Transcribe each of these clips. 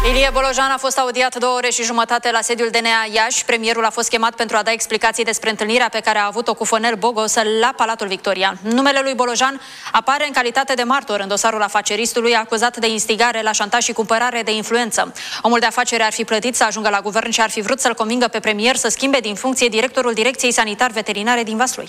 Ilie Bolojan a fost audiat 2 ore și jumătate la sediul DNA Iași. Premierul a fost chemat pentru a da explicații despre întâlnirea pe care a avut-o cu Fănel Bogos la Palatul Victoria. Numele lui Bolojan apare în calitate de martor în dosarul afaceristului acuzat de instigare la șantaj și cumpărare de influență. Omul de afaceri ar fi plătit să ajungă la guvern și ar fi vrut să-l convingă pe premier să schimbe din funcție directorul Direcției Sanitar-Veterinare din Vaslui.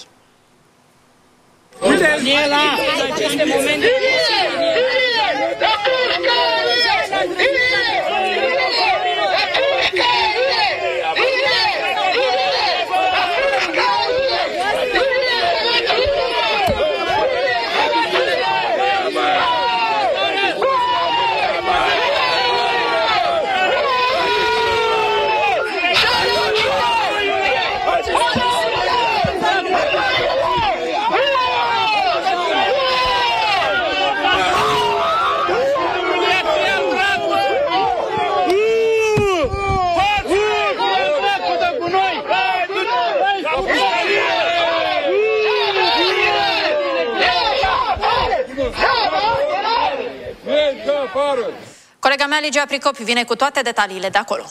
Colega mea, Ligia Pricopi, vine cu toate detaliile de acolo.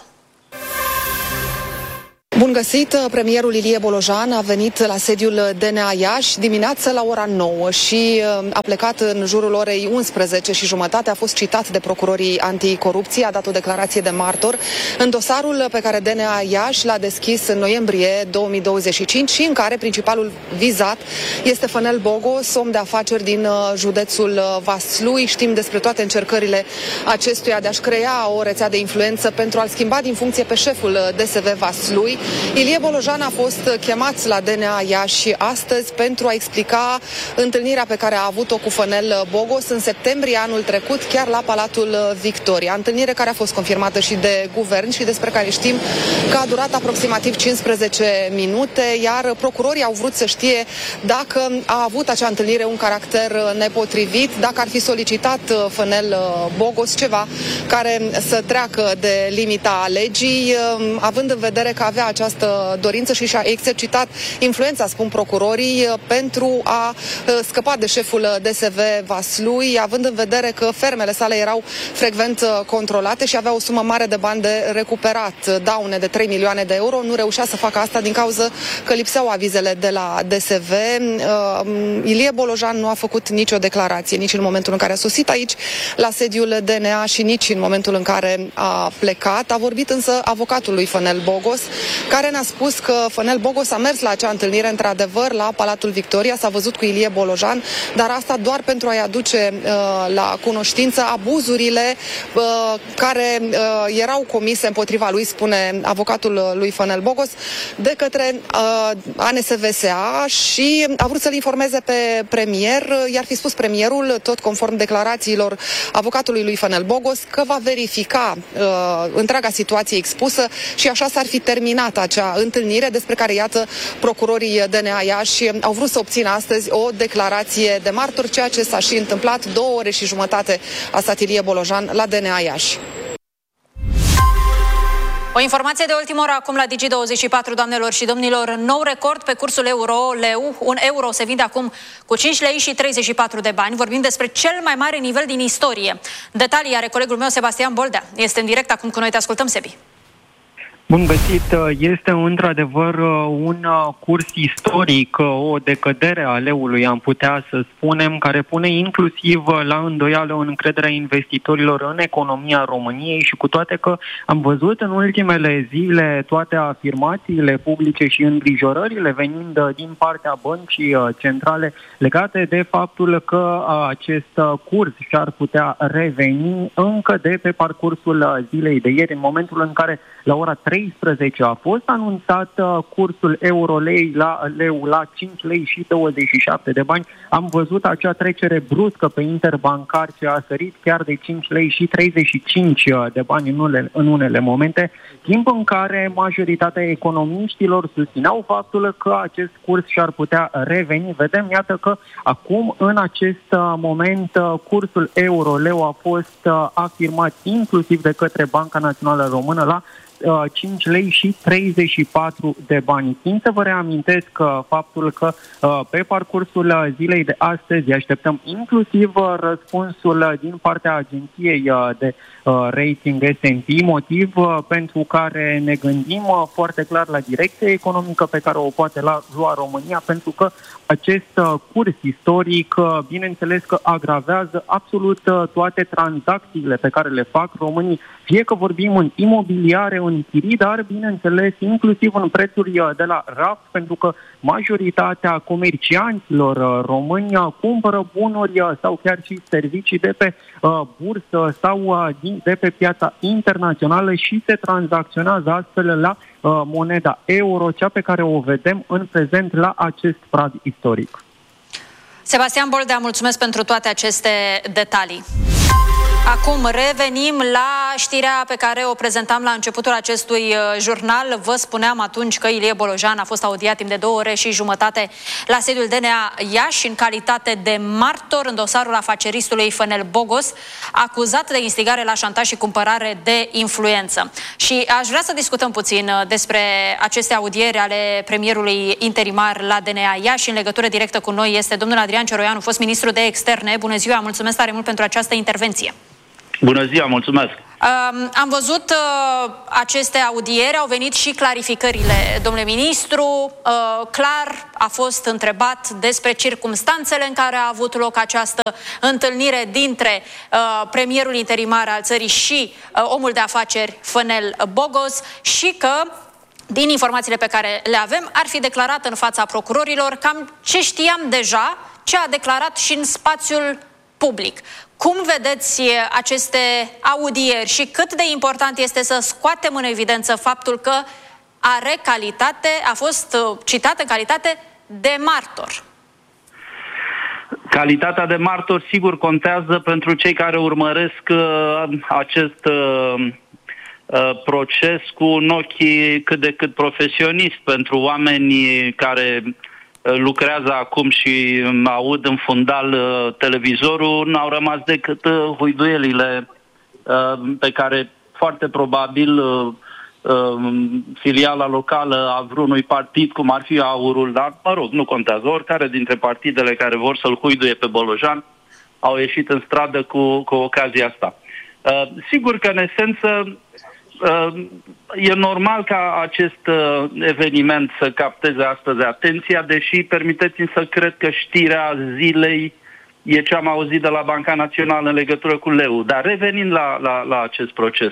Bun găsit! Premierul Ilie Bolojan a venit la sediul DNA Iași dimineață la ora 9 și a plecat în jurul orei 11 și jumătate. A fost citat de procurorii anticorupție, a dat o declarație de martor în dosarul pe care DNA Iași l-a deschis în noiembrie 2025 și în care principalul vizat este Fănel Bogos, om de afaceri din județul Vaslui. Știm despre toate încercările acestuia de a-și crea o rețea de influență pentru a-l schimba din funcție pe șeful DSV Vaslui. Ilie Bolojan a fost chemat la DNA Iași astăzi pentru a explica întâlnirea pe care a avut-o cu Fănel Bogos în septembrie anul trecut, chiar la Palatul Victoria. Întâlnire care a fost confirmată și de guvern și despre care știm că a durat aproximativ 15 minute, iar procurorii au vrut să știe dacă a avut acea întâlnire un caracter nepotrivit, dacă ar fi solicitat Fănel Bogos ceva care să treacă de limita legii, având în vedere că avea această dorință și și-a exercitat influența, spun procurorii, pentru a scăpa de șeful DSV Vaslui, având în vedere că fermele sale erau frecvent controlate și avea o sumă mare de bani de recuperat, daune de 3 milioane de euro. Nu reușea să facă asta din cauza că lipseau avizele de la DSV. Ilie Bolojan nu a făcut nicio declarație, nici în momentul în care a sosit aici la sediul DNA și nici în momentul în care a plecat. A vorbit însă avocatul lui Fănel Bogos, care ne-a spus că Fănel Bogos a mers la acea întâlnire, într-adevăr, la Palatul Victoria, s-a văzut cu Ilie Bolojan, dar asta doar pentru a-i aduce la cunoștință abuzurile care erau comise împotriva lui, spune avocatul lui Fănel Bogos, de către ANSVSA și a vrut să-l informeze pe premier, i-ar fi spus premierul, tot conform declarațiilor avocatului lui Fănel Bogos, că va verifica întreaga situație expusă și așa s-ar fi terminat acea întâlnire despre care, iată, procurorii DNA Iași au vrut să obțină astăzi o declarație de martor, ceea ce s-a și întâmplat. 2 ore și jumătate a stat Ilie Bolojan la DNA Iași. O informație de ultimă oră acum la Digi24, doamnelor și domnilor. Nou record pe cursul euro-leu. Un euro se vinde acum cu 5 lei și 34 de bani. Vorbim despre cel mai mare nivel din istorie. Detalii are colegul meu Sebastian Boldea. Este în direct acum cu noi. Te ascultăm, Sebi. Bun găsit! Este într-adevăr un curs istoric, o decădere a leului, am putea să spunem, care pune inclusiv la îndoială încrederea investitorilor în economia României și cu toate că am văzut în ultimele zile toate afirmațiile publice și îngrijorările venind din partea băncii centrale legate de faptul că acest curs și-ar putea reveni încă de pe parcursul zilei de ieri, în momentul în care la ora 13 a fost anunțat cursul euro-lei la leu la 5 lei și 27 de bani. Am văzut acea trecere bruscă pe interbancar ce a sărit chiar de 5 lei și 35 de bani în unele momente, timp în care majoritatea economiștilor susțineau faptul că acest curs și-ar putea reveni. Vedem, iată că acum, în acest moment, cursul euro-leu a fost afirmat inclusiv de către Banca Națională Română la 5 lei și 34 de bani. Țin să vă reamintesc faptul că pe parcursul zilei de astăzi așteptăm inclusiv răspunsul din partea agenției de rating S&P, motiv pentru care ne gândim foarte clar la direcția economică pe care o poate lua România, pentru că acest curs istoric, bineînțeles că agravează absolut toate tranzacțiile pe care le fac românii, fie că vorbim în imobiliare, în chirii, dar, bineînțeles, inclusiv în prețuri de la raft, pentru că majoritatea comercianților români cumpără bunuri sau chiar și servicii de pe bursă sau de pe piața internațională și se tranzacționează astfel la moneda euro, cea pe care o vedem în prezent la acest prag istoric. Sebastian Boldea, mulțumesc pentru toate aceste detalii. Acum revenim la știrea pe care o prezentam la începutul acestui jurnal. Vă spuneam atunci că Ilie Bolojan a fost audiat timp de 2 ore și jumătate la sediul DNA Iași în calitate de martor în dosarul afaceristului Fănel Bogos, acuzat de instigare la șantaj și cumpărare de influență. Și aș vrea să discutăm puțin despre aceste audieri ale premierului interimar la DNA Iași. În legătură directă cu noi este domnul Adrian Cioroianu, fost ministru de externe. Bună ziua, mulțumesc tare mult pentru această intervenție. Bună ziua, mulțumesc! Am văzut aceste audieri, au venit și clarificările. Domnule ministru, clar a fost întrebat despre circumstanțele în care a avut loc această întâlnire dintre premierul interimar al țării și omul de afaceri Fănel Bogos și că, din informațiile pe care le avem, ar fi declarat în fața procurorilor cam ce știam deja, ce a declarat și în spațiul public. Cum vedeți aceste audieri și cât de important este să scoatem în evidență faptul că are calitate, a fost citat în calitate de martor? Calitatea de martor sigur contează pentru cei care urmăresc acest proces cu un ochi cât de cât profesionist. Pentru oameni care lucrează acum și aud în fundal televizorul, n-au rămas decât huiduielile pe care foarte probabil filiala locală a vreunui partid, cum ar fi Aurul, dar, mă rog, nu contează. Oricare dintre partidele care vor să-l huiduie pe Bolojan au ieșit în stradă cu ocazia asta. Sigur că, în esență, e normal ca acest eveniment să capteze astăzi atenția, deși permiteți-mi să cred că știrea zilei e ce am auzit de la Banca Națională în legătură cu leu. Dar revenind la acest proces,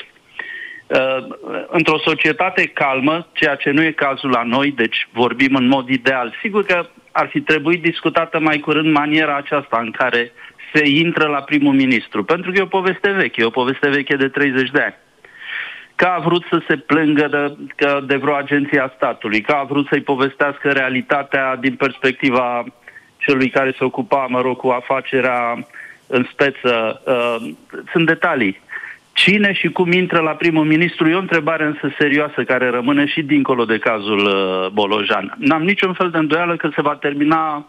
într-o societate calmă, ceea ce nu e cazul la noi, deci vorbim în mod ideal, sigur că ar fi trebuit discutată mai curând maniera aceasta în care se intră la primul ministru, pentru că e o poveste veche de 30 de ani. Că a vrut să se plângă de vreo agenție a statului, că a vrut să-i povestească realitatea din perspectiva celui care se ocupa, mă rog, cu afacerea în speță. Sunt detalii. Cine și cum intră la primul ministru e o întrebare însă serioasă care rămâne și dincolo de cazul Bolojan. N-am niciun fel de îndoială că se va termina,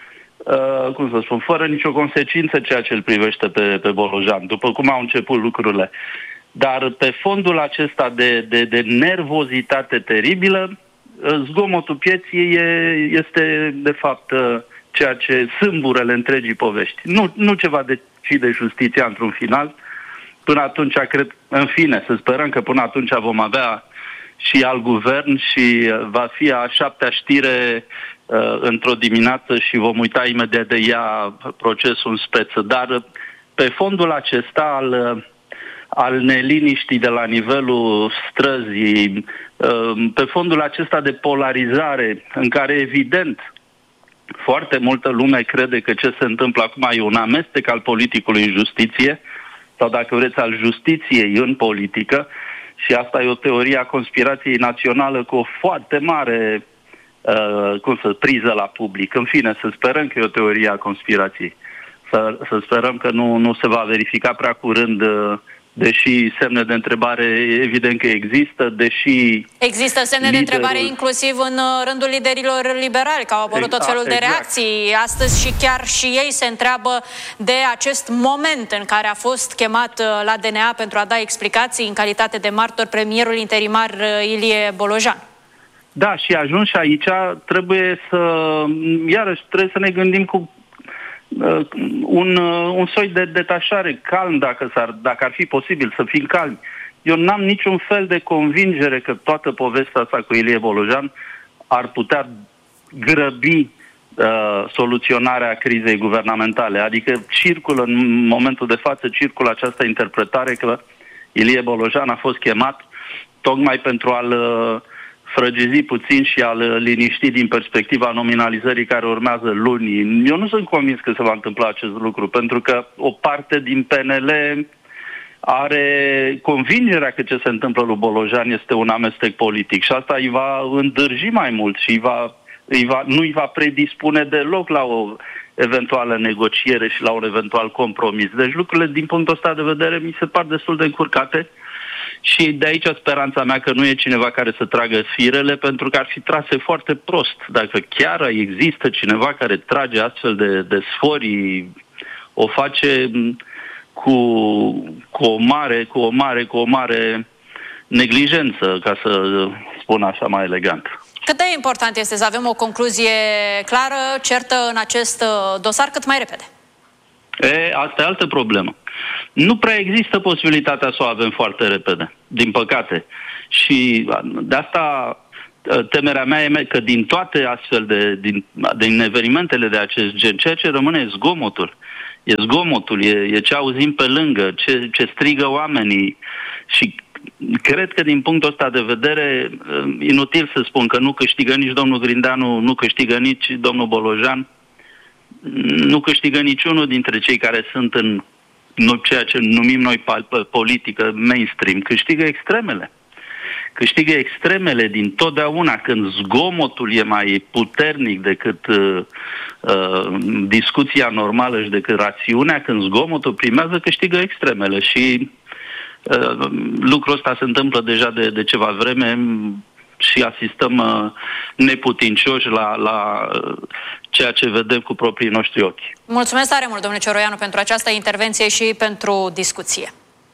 cum să spun, fără nicio consecință ceea ce îl privește pe Bolojan, după cum au început lucrurile. Dar pe fondul acesta de nervozitate teribilă, zgomotul pieții este de fapt ceea ce sâmburele întregii povești. Nu ce va decide justiția într-un final. Până atunci, cred, în fine, să sperăm că până atunci vom avea și alt guvern și va fi a 7-a știre într-o dimineață și vom uita imediat de ea procesul în speță. Dar pe fondul acesta al neliniștii de la nivelul străzii, pe fondul acesta de polarizare, în care evident foarte multă lume crede că ce se întâmplă acum e un amestec al politicului în justiție, sau dacă vreți al justiției în politică, și asta e o teorie a conspirației națională cu o foarte mare priză la public. În fine, să sperăm că e o teorie a conspirației. Să sperăm că nu se va verifica prea curând deși semne de întrebare evident că există, deși... Există semne de întrebare inclusiv în rândul liderilor liberali, că au apărut tot felul de reacții astăzi și chiar și ei se întreabă de acest moment în care a fost chemat la DNA pentru a da explicații în calitate de martor premierul interimar Ilie Bolojan. Da, și ajuns și aici trebuie să ne gândim cu un soi de detașare calm, dacă ar fi posibil să fim calmi. Eu n-am niciun fel de convingere că toată povestea asta cu Ilie Bolojan ar putea grăbi soluționarea crizei guvernamentale. Adică circulă în momentul de față, circulă această interpretare că Ilie Bolojan a fost chemat tocmai pentru a-l frăgezi puțin și a-l liniști din perspectiva nominalizării care urmează luni. Eu nu sunt convins că se va întâmpla acest lucru, pentru că o parte din PNL are convingerea că ce se întâmplă lui Bolojan este un amestec politic și asta îi va îndârji mai mult și nu îi va predispune deloc la o eventuală negociere și la un eventual compromis. Deci lucrurile din punctul ăsta de vedere mi se par destul de încurcate. Și de aici speranța mea că nu e cineva care să tragă firele, pentru că ar fi trase foarte prost. Dacă chiar există cineva care trage astfel de sforii, o face cu o mare neglijență, ca să spun așa mai elegant. Cât de important este să avem o concluzie clară, certă în acest dosar cât mai repede? Asta e altă problemă. Nu prea există posibilitatea să o avem foarte repede, din păcate. Și de asta temerea mea e că din toate astfel din evenimentele de acest gen, ceea ce rămâne e zgomotul. E zgomotul, e ce auzim pe lângă, ce strigă oamenii. Și cred că din punctul ăsta de vedere, inutil să spun că nu câștigă nici domnul Grindeanu, nu câștigă nici domnul Bolojan, nu câștigă niciunul dintre cei care sunt în ceea ce numim noi politică mainstream. Câștigă extremele. Câștigă extremele din totdeauna, când zgomotul e mai puternic decât discuția normală și decât rațiunea, când zgomotul primează, câștigă extremele. Și lucrul ăsta se întâmplă deja de ceva vreme și asistăm neputincioși la ceea ce vedem cu proprii noștri ochi. Mulțumesc tare mult, domnule Cioroianu, pentru această intervenție și pentru discuție.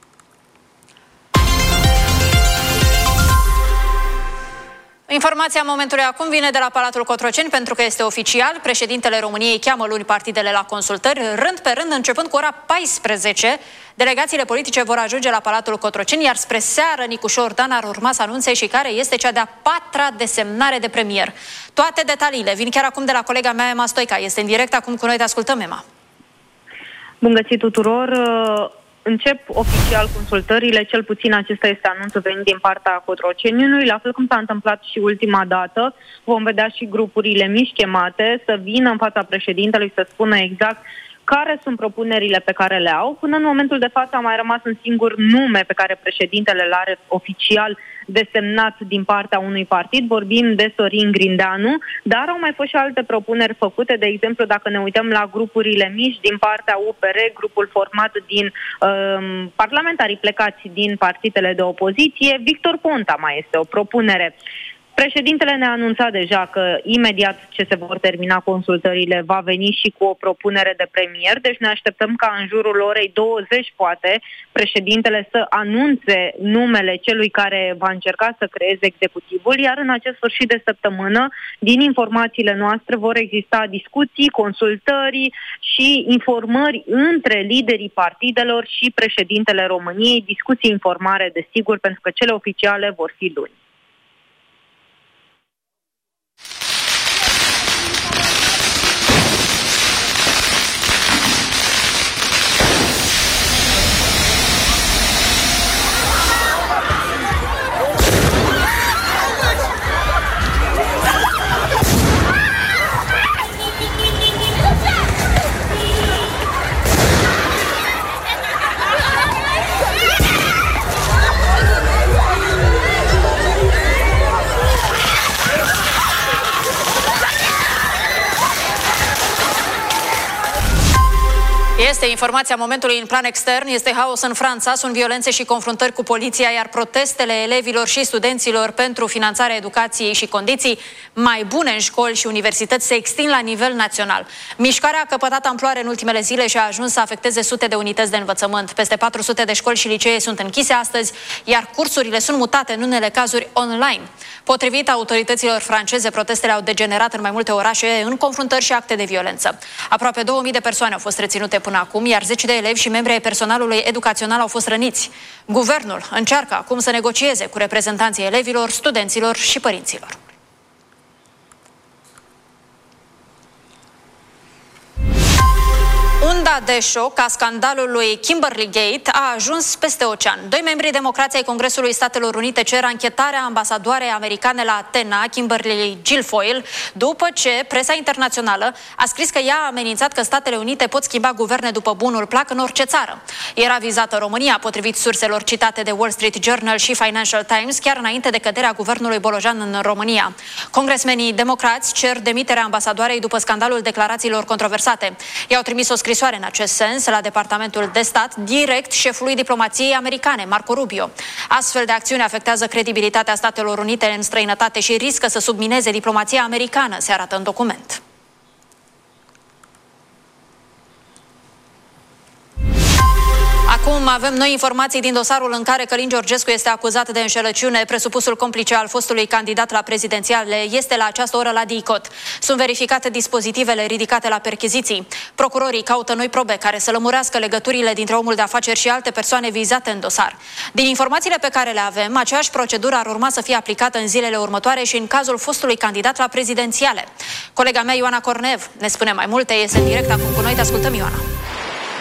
Informația momentului acum vine de la Palatul Cotroceni, pentru că este oficial. Președintele României cheamă luni partidele la consultări, rând pe rând, începând cu ora 14. Delegațiile politice vor ajunge la Palatul Cotroceni, iar spre seară Nicușor Ordan ar urma să anunțe și care este cea de-a 4-a desemnare de premier. Toate detaliile vin chiar acum de la colega mea, Emma Stoica. Este în direct acum cu noi, te ascultăm, Emma. Bun găsit tuturor! Încep oficial consultările, cel puțin acesta este anunțul venit din partea Cotroceniului, la fel cum s-a întâmplat și ultima dată. Vom vedea și grupurile mici chemate să vină în fața președintelui să spună exact care sunt propunerile pe care le au. Până în momentul de față a mai rămas un singur nume pe care președintele l are oficial desemnat din partea unui partid. Vorbim de Sorin Grindeanu, dar au mai fost și alte propuneri făcute. De exemplu, dacă ne uităm la grupurile mici din partea UPR, grupul format din parlamentarii plecați din partidele de opoziție, Victor Ponta mai este o propunere. Președintele ne-a anunțat deja că imediat ce se vor termina consultările va veni și cu o propunere de premier, deci ne așteptăm ca în jurul orei 20 poate președintele să anunțe numele celui care va încerca să creeze executivul, iar în acest sfârșit de săptămână, din informațiile noastre, vor exista discuții, consultări și informări între liderii partidelor și președintele României, discuții, informare, desigur, pentru că cele oficiale vor fi luni. Este informația momentului în plan extern. Este haos în Franța, sunt violențe și confruntări cu poliția, iar protestele elevilor și studenților pentru finanțarea educației și condiții mai bune în școli și universități se extind la nivel național. Mișcarea a căpătat amploare în ultimele zile și a ajuns să afecteze sute de unități de învățământ. Peste 400 de școli și licee sunt închise astăzi, iar cursurile sunt mutate în unele cazuri online. Potrivit autorităților franceze, protestele au degenerat în mai multe orașe în confruntări și acte de violență. Aproape 2000 de persoane au fost reținute până acum, iar 10 de elevi și membri ai personalului educațional au fost răniți. Guvernul încearcă acum să negocieze cu reprezentanții elevilor, studenților și părinților. Unda de șoc a scandalului Kimberley Gate a ajuns peste ocean. Doi membri democrați ai Congresului Statelor Unite cer anchetarea ambasadoarei americane la Atena, Kimberly Guilfoyle, după ce presa internațională a scris că ea a amenințat că Statele Unite pot schimba guverne după bunul plac în orice țară. Era vizată România, potrivit surselor citate de Wall Street Journal și Financial Times, chiar înainte de căderea guvernului Bolojan în România. Congresmenii democrați cer demiterea ambasadoarei după scandalul declarațiilor controversate. I-au trimis o scrisoare în acest sens la Departamentul de Stat direct șefului diplomației americane, Marco Rubio. Astfel de acțiuni afectează credibilitatea Statelor Unite în străinătate și riscă să submineze diplomația americană, se arată în document. Acum avem noi informații din dosarul în care Călin Georgescu este acuzat de înșelăciune. Presupusul complice al fostului candidat la prezidențiale este la această oră la DICOT. Sunt verificate dispozitivele ridicate la percheziții. Procurorii caută noi probe care să lămurească legăturile dintre omul de afaceri și alte persoane vizate în dosar. Din informațiile pe care le avem, aceeași procedură ar urma să fie aplicată în zilele următoare și în cazul fostului candidat la prezidențiale. Colega mea, Ioana Cornev, ne spune mai multe, este în direct acum cu noi. Te ascultăm, Ioana.